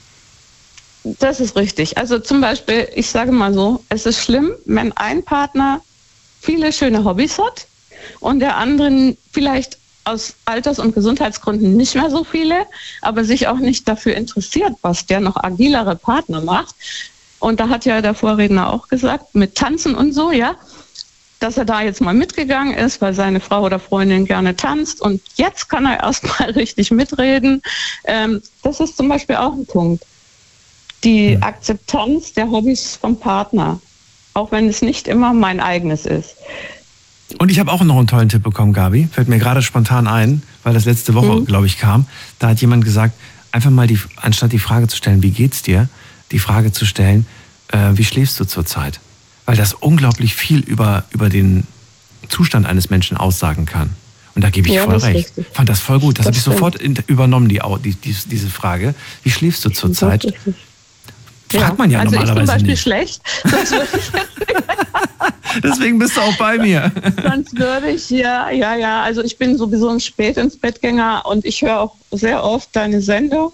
C: Das ist richtig. Also zum Beispiel, ich sage mal so, es ist schlimm, wenn ein Partner viele schöne Hobbys hat und der andere vielleicht aus Alters- und Gesundheitsgründen nicht mehr so viele, aber sich auch nicht dafür interessiert, was der noch agilere Partner macht. Und da hat ja der Vorredner auch gesagt, mit Tanzen und so, ja, dass er da jetzt mal mitgegangen ist, weil seine Frau oder Freundin gerne tanzt und jetzt kann er erst mal richtig mitreden. Das ist zum Beispiel auch ein Punkt. Die Akzeptanz der Hobbys vom Partner, auch wenn es nicht immer mein eigenes ist.
B: Und ich habe auch noch einen tollen Tipp bekommen, Gabi. Fällt mir gerade spontan ein, weil das letzte Woche, glaube ich, kam. Da hat jemand gesagt, einfach mal anstatt die Frage zu stellen, wie geht's dir, die Frage zu stellen, wie schläfst du zurzeit? Weil das unglaublich viel über den Zustand eines Menschen aussagen kann. Und da gebe ich voll recht. Ich fand das voll gut. Das habe ich sofort übernommen, diese Frage. Wie schläfst du zurzeit? Fragt man ja also normalerweise nicht.
C: Ich zum Beispiel schlecht. Sonst würde ich
B: Deswegen bist du auch bei mir.
C: Sonst würde ich, ja. Also ich bin sowieso ein spät ins Bettgänger und ich höre auch sehr oft deine Sendung.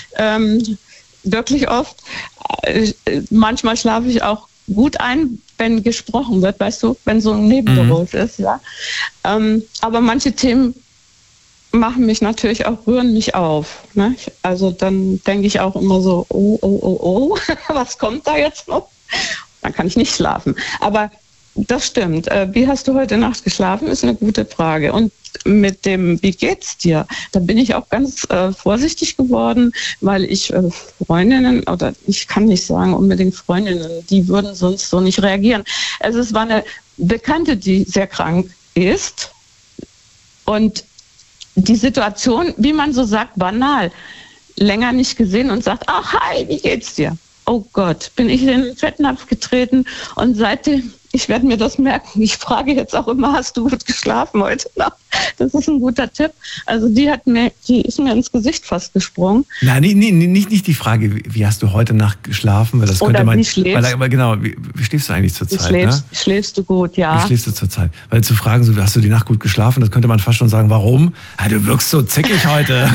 C: Wirklich oft. Manchmal schlafe ich auch gut ein, wenn gesprochen wird, weißt du, wenn so ein Nebengeräusch ist, ja. Aber manche Themen machen mich natürlich auch, rühren mich auf. Ne? Also dann denke ich auch immer so, oh, was kommt da jetzt noch? Dann kann ich nicht schlafen. Aber das stimmt. Wie hast du heute Nacht geschlafen, ist eine gute Frage. Und mit dem, wie geht's dir? Da bin ich auch ganz vorsichtig geworden, weil ich Freundinnen, oder ich kann nicht sagen unbedingt Freundinnen, die würden sonst so nicht reagieren. Also es war eine Bekannte, die sehr krank ist. Und die Situation, wie man so sagt, banal, länger nicht gesehen und sagt, ach, hi, wie geht's dir? Oh Gott, bin ich in den Fettnapf getreten und seitdem, ich werde mir das merken, ich frage jetzt auch immer, hast du gut geschlafen heute Nacht? Das ist ein guter Tipp. Also die ist mir ins Gesicht fast gesprungen.
B: Nein, nicht die Frage, wie hast du heute Nacht geschlafen? Weil das
C: oder
B: könnte man,
C: wie schläfst
B: aber genau, wie schläfst du eigentlich zurzeit?
C: Schläfst du gut, ja.
B: Wie schläfst du zurzeit? Weil zu fragen, so, hast du die Nacht gut geschlafen, das könnte man fast schon sagen, warum? Ja, du wirkst so zickig heute.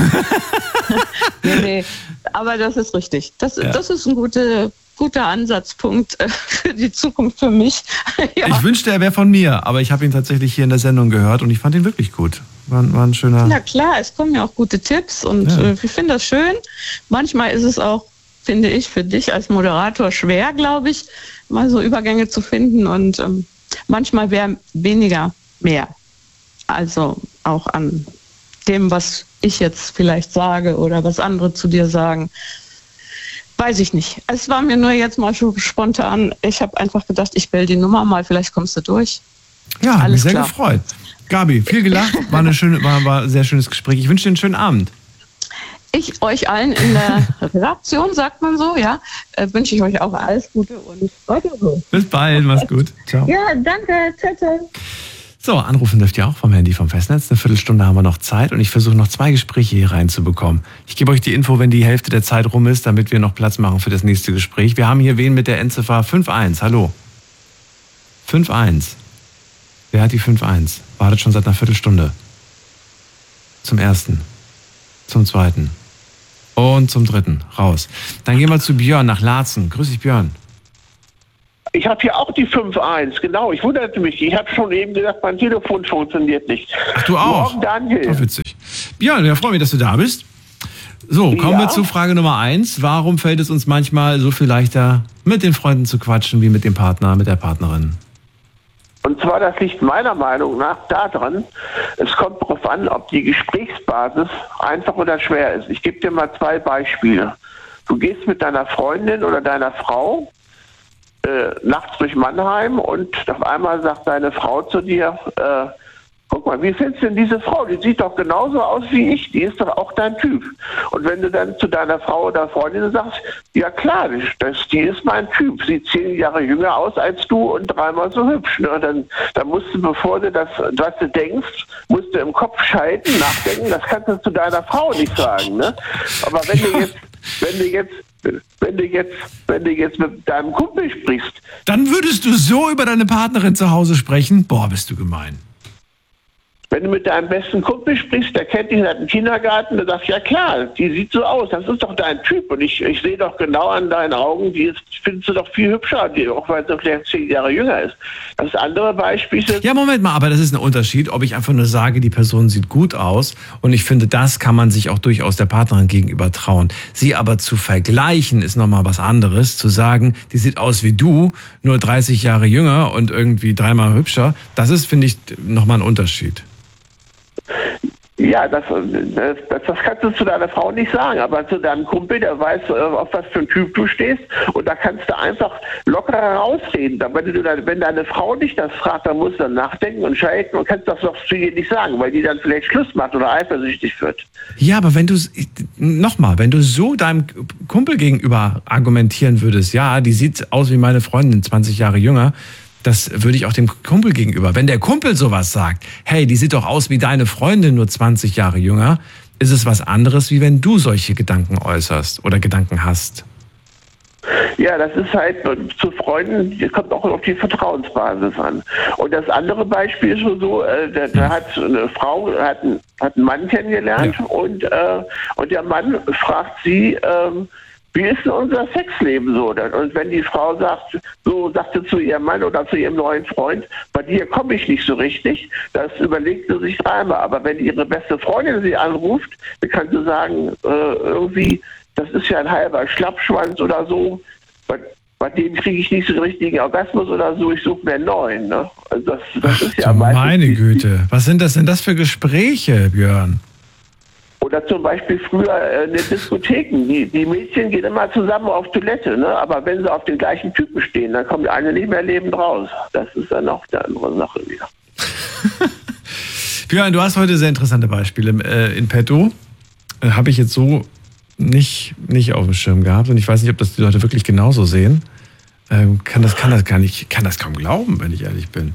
C: Nee, aber das ist richtig. Das ist ein guter Ansatzpunkt für die Zukunft für mich. Ja.
B: Ich wünschte, er wäre von mir, aber ich habe ihn tatsächlich hier in der Sendung gehört und ich fand ihn wirklich gut. War ein schöner...
C: Na klar, es kommen ja auch gute Tipps und ich finde das schön. Manchmal ist es auch, finde ich, für dich als Moderator schwer, glaube ich, mal so Übergänge zu finden und manchmal wäre weniger mehr. Also auch an dem, was ich jetzt vielleicht sage oder was andere zu dir sagen. Weiß ich nicht. Es war mir nur jetzt mal schon spontan. Ich habe einfach gedacht, ich wähle die Nummer mal, vielleicht kommst du durch.
B: Ja, hat mich sehr gefreut. Gabi, viel gelacht, war ein sehr schönes Gespräch. Ich wünsche dir einen schönen Abend.
C: Ich euch allen in der Redaktion, sagt man so, ja, wünsche ich euch auch alles Gute und weiter so.
B: Bis bald, mach's gut. Ciao.
C: Ja, danke. Ciao.
B: So, anrufen dürft ihr auch vom Handy vom Festnetz. Eine Viertelstunde haben wir noch Zeit und ich versuche noch 2 Gespräche hier reinzubekommen. Ich gebe euch die Info, wenn die Hälfte der Zeit rum ist, damit wir noch Platz machen für das nächste Gespräch. Wir haben hier wen mit der Endziffer 51. Hallo. 51. Wer hat die 51? Wartet schon seit einer Viertelstunde. Zum ersten. Zum zweiten. Und zum dritten. Raus. Dann gehen wir zu Björn nach Laatzen. Grüß dich, Björn.
D: Ich habe hier auch die 5.1, genau. Ich wunderte mich. Ich habe schon eben gesagt, mein Telefon funktioniert nicht.
B: Ach, du auch?
D: Morgen, Daniel.
B: Doch, witzig. Björn, ja, freue mich, dass du da bist. So, kommen wir zu Frage Nummer 1. Warum fällt es uns manchmal so viel leichter, mit den Freunden zu quatschen, wie mit dem Partner, mit der Partnerin?
D: Und zwar, das liegt meiner Meinung nach daran, es kommt darauf an, ob die Gesprächsbasis einfach oder schwer ist. Ich gebe dir mal 2 Beispiele. Du gehst mit deiner Freundin oder deiner Frau nachts durch Mannheim und auf einmal sagt deine Frau zu dir, guck mal, wie findest du denn diese Frau? Die sieht doch genauso aus wie ich, die ist doch auch dein Typ. Und wenn du dann zu deiner Frau oder Freundin sagst, ja klar, die ist mein Typ, sieht 10 Jahre jünger aus als du und 3-mal so hübsch. Ne? Dann musst du, bevor du das, was du denkst, musst du im Kopf schalten, nachdenken, das kannst du zu deiner Frau nicht sagen. Ne? Aber wenn du jetzt mit deinem Kumpel sprichst.
B: Dann würdest du so über deine Partnerin zu Hause sprechen? Boah, bist du gemein.
D: Wenn du mit deinem besten Kumpel sprichst, der kennt dich seit dem Kindergarten, der sagt, ja klar, die sieht so aus, das ist doch dein Typ. Und ich sehe doch genau an deinen Augen, die findest du doch viel hübscher, auch weil sie vielleicht 10 Jahre jünger ist. Das andere Beispiel ist...
B: Ja, Moment mal, aber das ist ein Unterschied, ob ich einfach nur sage, die Person sieht gut aus. Und ich finde, das kann man sich auch durchaus der Partnerin gegenüber trauen. Sie aber zu vergleichen, ist nochmal was anderes. Zu sagen, die sieht aus wie du, nur 30 Jahre jünger und irgendwie 3-mal hübscher, das ist, finde ich, nochmal ein Unterschied.
D: Ja, das kannst du zu deiner Frau nicht sagen, aber zu deinem Kumpel, der weiß, auf was für ein Typ du stehst, und da kannst du einfach locker herausreden. Wenn deine Frau dich das fragt, dann musst du dann nachdenken und schalten und kannst das doch zu ihr nicht sagen, weil die dann vielleicht Schluss macht oder eifersüchtig wird.
B: Ja, aber wenn du so deinem Kumpel gegenüber argumentieren würdest, ja, die sieht aus wie meine Freundin, 20 Jahre jünger, das würde ich auch dem Kumpel gegenüber. Wenn der Kumpel sowas sagt, hey, die sieht doch aus wie deine Freundin, nur 20 Jahre jünger, ist es was anderes, wie wenn du solche Gedanken äußerst oder Gedanken hast.
D: Ja, das ist halt zu Freunden, das kommt auch auf die Vertrauensbasis an. Und das andere Beispiel ist so, da hat eine Frau, hat einen Mann kennengelernt, ja. Und der Mann fragt sie, wie ist denn unser Sexleben so? Und wenn die Frau sagt, so sagte zu ihrem Mann oder zu ihrem neuen Freund, bei dir komme ich nicht so richtig, das überlegt sie sich 3-mal. Aber wenn ihre beste Freundin sie anruft, dann kann sie sagen, irgendwie, das ist ja ein halber Schlappschwanz oder so, bei dem kriege ich nicht so den richtigen Orgasmus oder so, ich suche mir einen neuen. Ne? Also das ist ja
B: meine Güte, was sind das denn das für Gespräche, Björn?
D: Oder zum Beispiel früher in den Diskotheken. Die Mädchen gehen immer zusammen auf Toilette, ne? Aber wenn sie auf den gleichen Typen stehen, dann kommt die eine nicht mehr lebend raus. Das ist dann auch eine andere Sache wieder.
B: Björn, du hast heute sehr interessante Beispiele in petto. Habe ich jetzt so nicht auf dem Schirm gehabt. Und ich weiß nicht, ob das die Leute wirklich genauso sehen. Kann das kaum glauben, wenn ich ehrlich bin.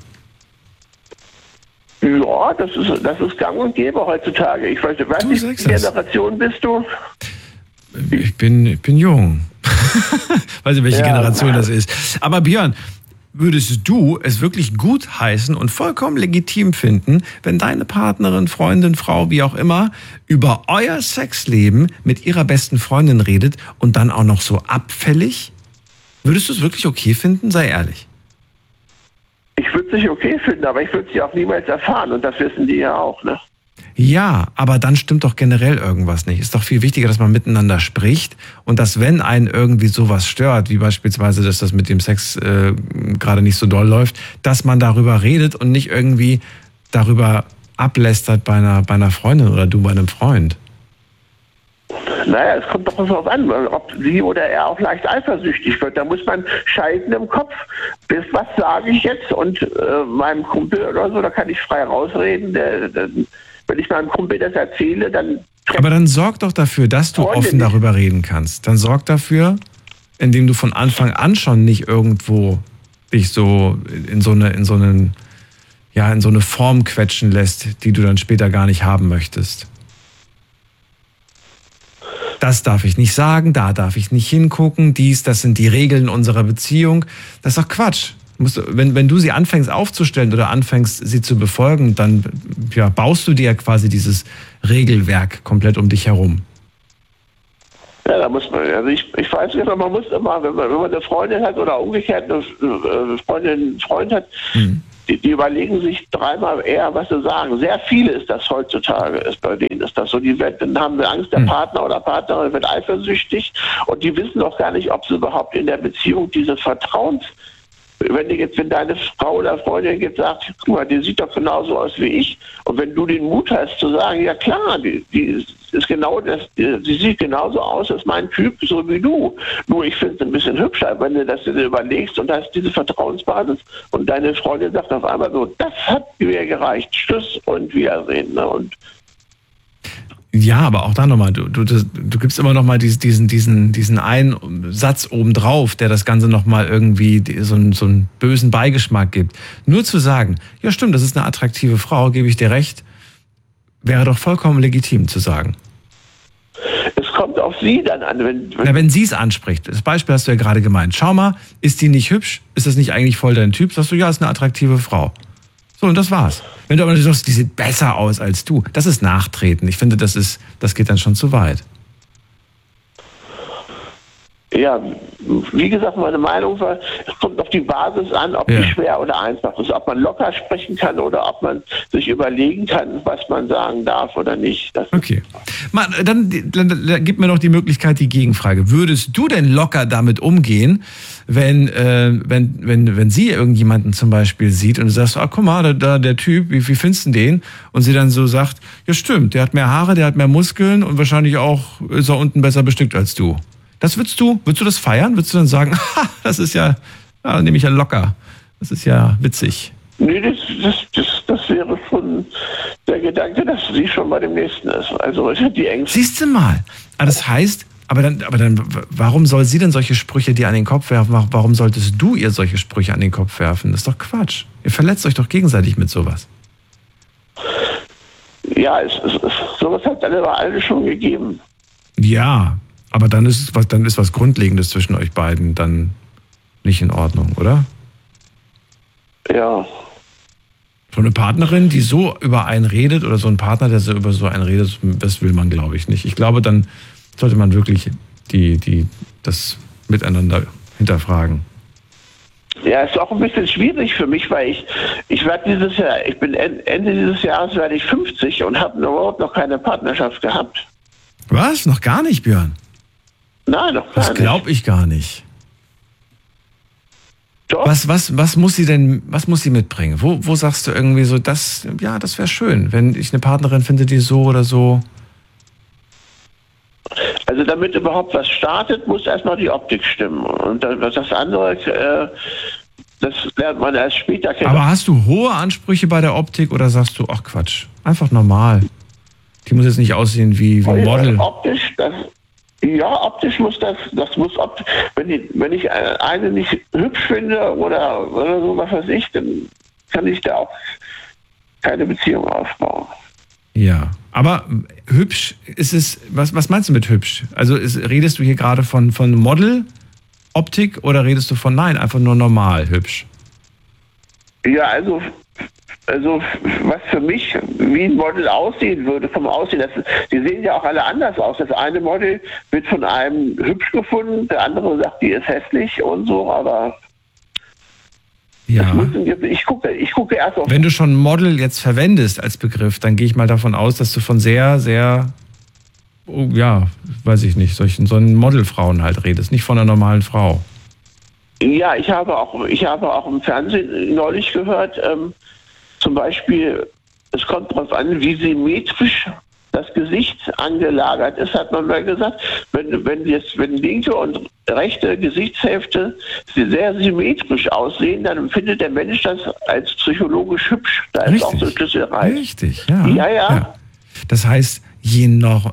D: Ja, das ist gang und gäbe heutzutage. Ich weiß nicht, welche Generation bist du?
B: Ich bin jung. Weiß nicht, welche Generation das ist. Aber Björn, würdest du es wirklich gut heißen und vollkommen legitim finden, wenn deine Partnerin, Freundin, Frau, wie auch immer, über euer Sexleben mit ihrer besten Freundin redet und dann auch noch so abfällig? Würdest du es wirklich okay finden? Sei ehrlich.
D: Ich würde es nicht okay finden, aber ich würde sie auch niemals erfahren, und das wissen die ja auch, ne?
B: Ja, aber dann stimmt doch generell irgendwas nicht. Ist doch viel wichtiger, dass man miteinander spricht und dass, wenn einen irgendwie sowas stört, wie beispielsweise, dass das mit dem Sex gerade nicht so doll läuft, dass man darüber redet und nicht irgendwie darüber ablästert bei einer Freundin oder du bei einem Freund.
D: Naja, es kommt doch darauf an, ob sie oder er auch leicht eifersüchtig wird. Da muss man schalten im Kopf. Was sage ich jetzt? Und meinem Kumpel oder so, da kann ich frei rausreden. Wenn ich meinem Kumpel das erzähle, dann...
B: Aber dann sorg doch dafür, dass du offen darüber reden kannst. Dann sorg dafür, indem du von Anfang an schon nicht irgendwo dich so in so eine Form quetschen lässt, die du dann später gar nicht haben möchtest. Das darf ich nicht sagen, da darf ich nicht hingucken, das sind die Regeln unserer Beziehung. Das ist doch Quatsch. Wenn du sie anfängst aufzustellen oder anfängst, sie zu befolgen, dann baust du dir quasi dieses Regelwerk komplett um dich herum.
D: Ja, da muss man, also ich weiß nicht, man muss immer, wenn man eine Freundin hat oder umgekehrt eine einen Freund hat, die überlegen sich dreimal eher, was sie sagen. Sehr viele ist das heutzutage, bei denen ist das so. Dann haben wir Angst, der Partner oder Partnerin wird eifersüchtig und die wissen auch gar nicht, ob sie überhaupt in der Beziehung dieses Vertrauens, wenn deine Frau oder Freundin jetzt sagt, guck mal, die sieht doch genauso aus wie ich, und wenn du den Mut hast zu sagen, ja klar, die ist genau das, sie sieht genauso aus als mein Typ, so wie du. Nur ich finde es ein bisschen hübscher, wenn du das dir überlegst und hast diese Vertrauensbasis und deine Freundin sagt auf einmal so, das hat mir gereicht, Tschüss und Wiedersehen. Ne? Und
B: ja, aber auch da nochmal, du gibst immer nochmal diesen einen Satz obendrauf, der das Ganze nochmal irgendwie so einen bösen Beigeschmack gibt. Nur zu sagen, ja stimmt, das ist eine attraktive Frau, gebe ich dir recht, wäre doch vollkommen legitim zu sagen.
D: Es kommt auf sie dann an.
B: Wenn sie es anspricht, das Beispiel hast du ja gerade gemeint, schau mal, ist die nicht hübsch? Ist das nicht eigentlich voll dein Typ? Sagst du, ja, ist eine attraktive Frau. So, und das war's. Wenn du aber sagst, die sieht besser aus als du, das ist Nachtreten. Ich finde, das geht dann schon zu weit.
D: Ja, wie gesagt, meine Meinung war, es kommt auf die Basis an, ob die schwer oder einfach ist, ob man locker sprechen kann oder ob man sich überlegen kann, was man sagen darf oder nicht.
B: Okay. Dann gib mir noch die Möglichkeit, die Gegenfrage. Würdest du denn locker damit umgehen, wenn sie irgendjemanden zum Beispiel sieht und du sagst, guck mal, der Typ, wie findest du den? Und sie dann so sagt, ja stimmt, der hat mehr Haare, der hat mehr Muskeln und wahrscheinlich auch ist er unten besser bestückt als du. Das würdest du das feiern? Würdest du dann sagen, das ist ja, nehme ich ja locker. Das ist ja witzig.
D: Nee, das wäre schon der Gedanke, dass sie schon bei dem Nächsten ist. Also die Ängste.
B: Siehst du mal. Das heißt, aber dann, warum soll sie denn solche Sprüche dir an den Kopf werfen? Warum solltest du ihr solche Sprüche an den Kopf werfen? Das ist doch Quatsch. Ihr verletzt euch doch gegenseitig mit sowas.
D: Ja, sowas hat dann aber alle schon gegeben.
B: Ja, aber dann ist was Grundlegendes zwischen euch beiden dann nicht in Ordnung, oder?
D: Ja.
B: So eine Partnerin, die so über einen redet, oder so ein Partner, der so über so einen redet, das will man, glaube ich, nicht. Ich glaube, dann sollte man wirklich das Miteinander hinterfragen.
D: Ja, ist auch ein bisschen schwierig für mich, weil ich werde Ende dieses Jahres werde ich 50 und habe überhaupt noch keine Partnerschaft gehabt.
B: Was? Noch gar nicht, Björn?
D: Nein, noch gar nicht.
B: Das glaube ich gar nicht.
D: Doch.
B: Was muss sie mitbringen? Wo sagst du irgendwie so, das wäre schön, wenn ich eine Partnerin finde, die so oder so.
D: Also damit überhaupt was startet, muss erstmal die Optik stimmen. Und das andere, das lernt man erst später kennen.
B: Aber hast du hohe Ansprüche bei der Optik oder sagst du, ach Quatsch, einfach normal? Die muss jetzt nicht aussehen wie ein Model.
D: Optisch, optisch muss das muss optisch. Wenn ich eine nicht hübsch finde oder so, was weiß ich, dann kann ich da auch keine Beziehung aufbauen.
B: Ja, aber hübsch ist es, was meinst du mit hübsch? Also redest du hier gerade von Model, Optik oder redest du von, nein, einfach nur normal hübsch?
D: Ja, also was für mich wie ein Model aussehen würde, vom Aussehen, die sehen ja auch alle anders aus. Das eine Model wird von einem hübsch gefunden, der andere sagt, die ist hässlich und so, aber
B: ja.
D: Ich gucke erst auf...
B: Wenn du schon Model jetzt verwendest als Begriff, dann gehe ich mal davon aus, dass du von sehr, sehr, weiß ich nicht, solchen Modelfrauen halt redest, nicht von einer normalen Frau.
D: Ja, ich habe auch im Fernsehen neulich gehört, zum Beispiel, es kommt darauf an, wie symmetrisch das Gesicht angelagert ist, hat man mal gesagt. Wenn linke und rechte Gesichtshälfte sehr symmetrisch aussehen, dann empfindet der Mensch das als psychologisch hübsch. Da ist auch so ein Schlüsselreiz.
B: Richtig, ja.
D: Ja.
B: Das heißt, je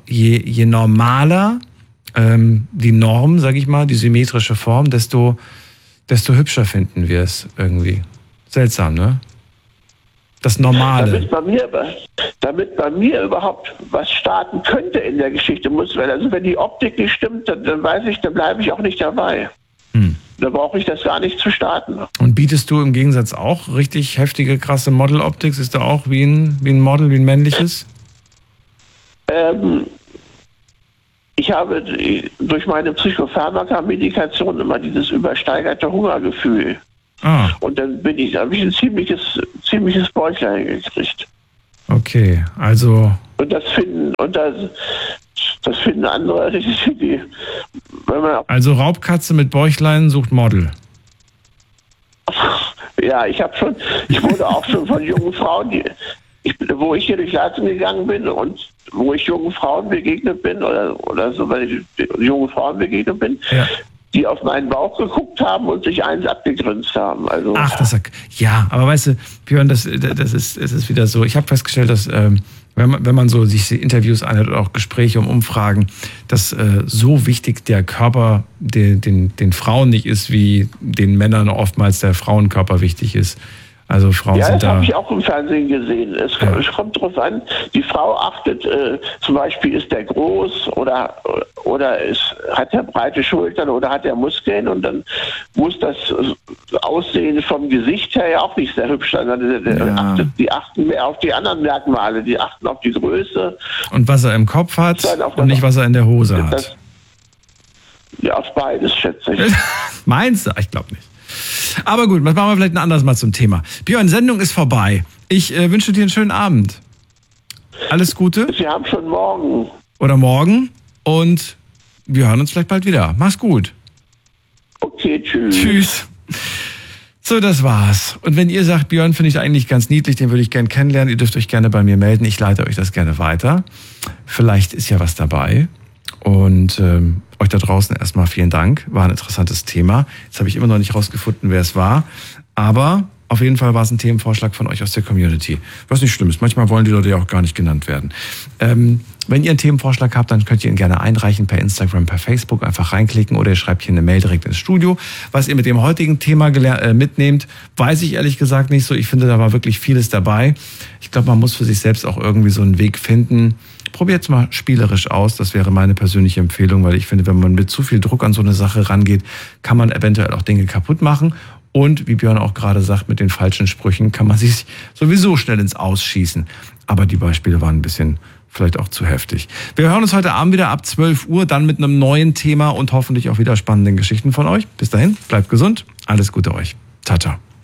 B: normaler die Norm, sag ich mal, die symmetrische Form, desto hübscher finden wir es irgendwie. Seltsam, ne? Das Normale.
D: Damit bei mir überhaupt was starten könnte in der Geschichte, wenn die Optik nicht stimmt, dann weiß ich, dann bleibe ich auch nicht dabei. Da brauche ich das gar nicht zu starten.
B: Und bietest du im Gegensatz auch richtig heftige, krasse Model-Optik? Ist da auch wie ein Model, wie ein männliches?
D: ich habe durch meine Psychopharmaka-Medikation immer dieses übersteigerte Hungergefühl. Und dann habe ich ein ziemliches Bäuchlein gekriegt.
B: Okay, also...
D: Und das finden andere, wenn man...
B: Also Raubkatze mit Bäuchlein sucht Model.
D: Ja, ich wurde auch schon von jungen Frauen, wo ich hier durch Leipzig gegangen bin und wo ich jungen Frauen begegnet bin oder so, weil ich jungen Frauen begegnet bin, die auf meinen Bauch geguckt haben und sich eins abgegrinst haben. Also,
B: ja, aber weißt du, Björn, es ist wieder so. Ich habe festgestellt, dass wenn man so sich Interviews anhört oder auch Gespräche und Umfragen, dass so wichtig der Körper den Frauen nicht ist, wie den Männern oftmals der Frauenkörper wichtig ist. Also Frauen sind da... Ja, das habe
D: ich auch im Fernsehen gesehen. Es kommt darauf an, die Frau achtet, zum Beispiel ist der groß oder hat er breite Schultern oder hat er Muskeln und dann muss das Aussehen vom Gesicht her ja auch nicht sehr hübsch sein. Die achten mehr auf die anderen Merkmale, die achten auf die Größe.
B: Und was er im Kopf hat und nicht, was er in der Hose hat.
D: Ja, auf beides, schätze ich.
B: Meinst du? Ich glaube nicht. Aber gut, das machen wir vielleicht ein anderes Mal zum Thema. Björn, Sendung ist vorbei. Ich wünsche dir einen schönen Abend. Alles Gute.
D: Sie haben schon morgen.
B: Oder morgen. Und wir hören uns vielleicht bald wieder. Mach's gut.
D: Okay, tschüss.
B: Tschüss. So, das war's. Und wenn ihr sagt, Björn finde ich eigentlich ganz niedlich, den würde ich gerne kennenlernen, ihr dürft euch gerne bei mir melden. Ich leite euch das gerne weiter. Vielleicht ist ja was dabei. Und euch da draußen erstmal vielen Dank. War ein interessantes Thema. Jetzt habe ich immer noch nicht rausgefunden, wer es war. Aber auf jeden Fall war es ein Themenvorschlag von euch aus der Community. Was nicht schlimm ist. Manchmal wollen die Leute ja auch gar nicht genannt werden. Wenn ihr einen Themenvorschlag habt, dann könnt ihr ihn gerne einreichen per Instagram, per Facebook. Einfach reinklicken oder ihr schreibt hier eine Mail direkt ins Studio. Was ihr mit dem heutigen Thema mitnehmt, weiß ich ehrlich gesagt nicht so. Ich finde, da war wirklich vieles dabei. Ich glaube, man muss für sich selbst auch irgendwie so einen Weg finden. Probiert es mal spielerisch aus, das wäre meine persönliche Empfehlung, weil ich finde, wenn man mit zu viel Druck an so eine Sache rangeht, kann man eventuell auch Dinge kaputt machen. Und wie Björn auch gerade sagt, mit den falschen Sprüchen kann man sich sowieso schnell ins Ausschießen. Aber die Beispiele waren ein bisschen vielleicht auch zu heftig. Wir hören uns heute Abend wieder ab 12 Uhr, dann mit einem neuen Thema und hoffentlich auch wieder spannenden Geschichten von euch. Bis dahin, bleibt gesund, alles Gute euch. Tata.